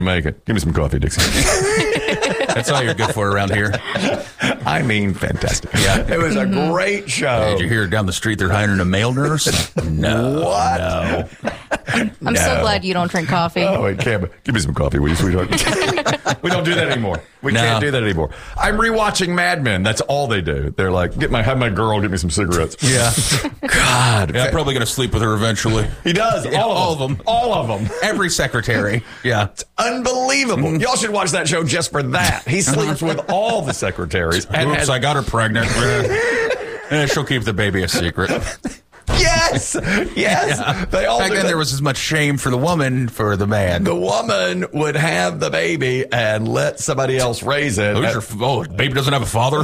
make it. Give me some coffee, Dixie. That's all you're good for around here. I mean, fantastic. Yeah. It was a great show. Did you hear down the street they're hiring a male nurse? No. What? No. I'm so glad you don't drink coffee. Oh, it can't. Give me some coffee, will you, sweetheart? We don't do that anymore. We can't do that anymore. I'm rewatching Mad Men. That's all they do. They're like, have my girl get me some cigarettes. Yeah. God. Yeah, I'm probably going to sleep with her eventually. He does. Yeah, all of them. All of them. Every secretary. Yeah. It's unbelievable. Y'all should watch that show just for that. He sleeps with all the secretaries. Oops, I got her pregnant. She'll keep the baby a secret. Yes. Yeah. They all Back then, there was as much shame for the woman for the man. The woman would have the baby and let somebody else raise it. Baby doesn't have a father?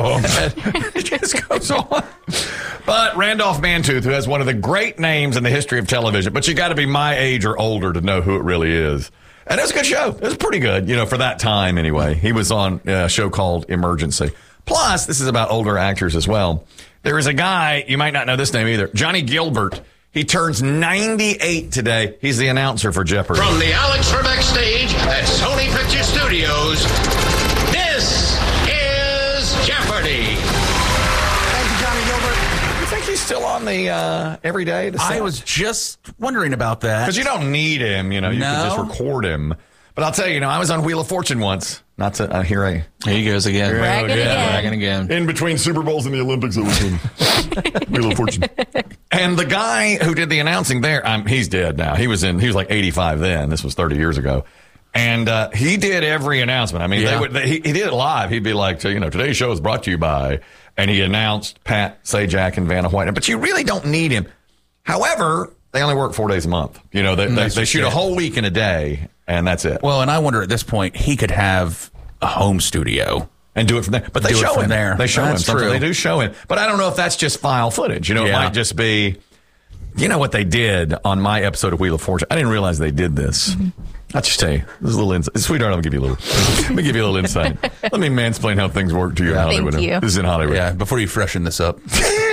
It just goes on. But Randolph Mantooth, who has one of the great names in the history of television, but you got to be my age or older to know who it really is. And it was a good show. It was pretty good, for that time anyway. He was on a show called Emergency. Plus, this is about older actors as well. There is a guy, you might not know this name either, Johnny Gilbert. He turns 98 today. He's the announcer for Jeopardy. From the Alex Trebek stage at Sony Picture Studios, this is Jeopardy! Thank you, Johnny Gilbert. You think he's still on the every day? I was just wondering about that. Because you don't need him, you can just record him. But I'll tell you, I was on Wheel of Fortune once. Not to here he goes again. Bragging again. In between Super Bowls and the Olympics, it was on Wheel of Fortune. And the guy who did the announcing there, he's dead now. He was like 85 then. This was 30 years ago. And he did every announcement. I mean, he did it live. He'd be like, today's show is brought to you by, and he announced Pat Sajak and Vanna White. But you really don't need him. However, they only work 4 days a month. They shoot a whole week in a day, and that's it. Well, and I wonder at this point, he could have a home studio and do it from there. But they show him there. They show him. True. They do show him. But I don't know if that's just file footage. It might just be, what they did on my episode of Wheel of Fortune. I didn't realize they did this. Mm-hmm. I'll just tell you, this is a little insight. Sweetheart, let me give you a little insight. Let me mansplain how things work to you in Hollywood. Thank you. This is in Hollywood. Yeah, before you freshen this up.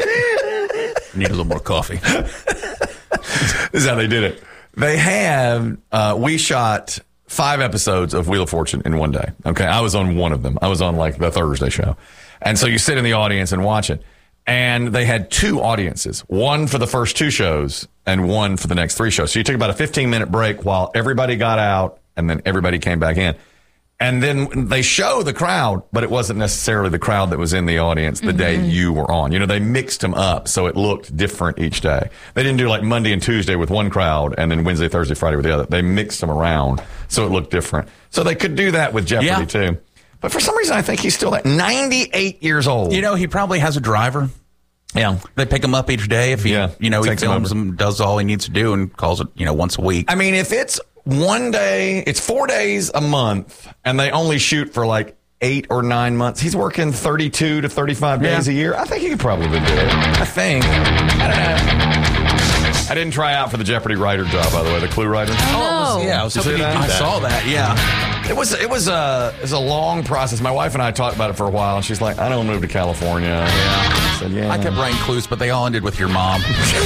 Need a little more coffee. This is how they did it. They have, we shot 5 episodes of Wheel of Fortune in one day. Okay. I was on one of them. I was on like the Thursday show. And so you sit in the audience and watch it. And they had 2 audiences, one for the first 2 shows and one for the next 3 shows. So you took about a 15-minute break while everybody got out and then everybody came back in. And then they show the crowd, but it wasn't necessarily the crowd that was in the audience the day you were on. They mixed them up so it looked different each day. They didn't do like Monday and Tuesday with one crowd and then Wednesday, Thursday, Friday with the other. They mixed them around so it looked different. So they could do that with Jeopardy too. But for some reason, I think he's still 98 years old. He probably has a driver. Yeah. They pick him up each day if he, he films him, does all he needs to do and calls it, once a week. I mean, if it's one day, it's 4 days a month, and they only shoot for like 8 or 9 months. He's working 32 to 35 days a year. I think he could probably do it. I think. I don't know. I didn't try out for the Jeopardy writer job, by the way, the Clue writer. I was hoping I saw that. Yeah. It was a long process. My wife and I talked about it for a while, and she's like, I don't move to California. I said, I kept writing clues, but they all ended with your mom.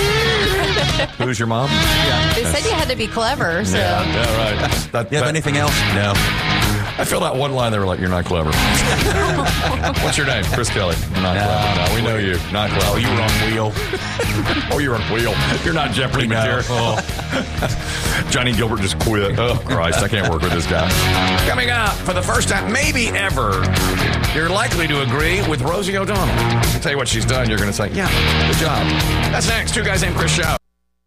Who's your mom? Yeah. They said you had to be clever, so. Yeah, right. You have anything else? No. I filled out one line. They were like, "You're not clever." What's your name? Chris Kelly. Not clever. No, we know you. Not clever. Oh, you were on Wheel. Oh, you were on Wheel. You're not Jeopardy material. Oh. Johnny Gilbert just quit. Oh, Christ. I can't work with this guy. Coming up, for the first time, maybe ever, you're likely to agree with Rosie O'Donnell. I'll tell you what she's done. You're going to say, yeah, good job. That's next. 2 Guys Named Chris show.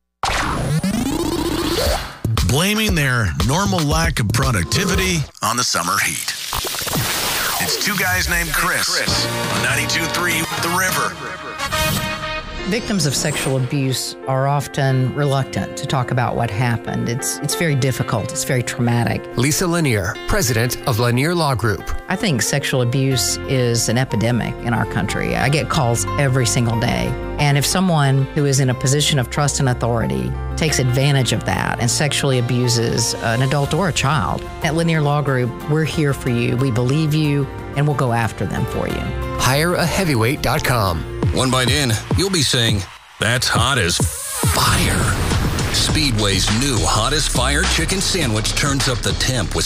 Blaming their normal lack of productivity on the summer heat. It's 2 Guys Named Chris on 92.3 The River. Victims of sexual abuse are often reluctant to talk about what happened. It's very difficult. It's very traumatic. Lisa Lanier, president of Lanier Law Group. I think sexual abuse is an epidemic in our country. I get calls every single day. And if someone who is in a position of trust and authority takes advantage of that and sexually abuses an adult or a child, at Lanier Law Group, we're here for you. We believe you, and we'll go after them for you. HireAheavyweight.com. One bite in, you'll be saying, that's hot as fire. Speedway's new hottest fire chicken sandwich turns up the temp with